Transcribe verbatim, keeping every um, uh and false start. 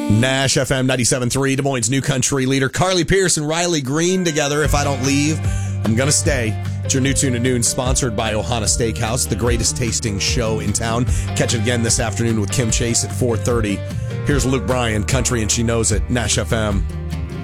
Nash F M ninety-seven point three, Des Moines' new country leader. Carly Pearce and Riley Green together. If I don't leave, I'm going to stay. It's your new Tune at Noon, sponsored by Ohana Steakhouse, the greatest tasting show in town. Catch it again this afternoon with Kim Chase at four thirty. Here's Luke Bryan, Country and She Knows It, Nash F M.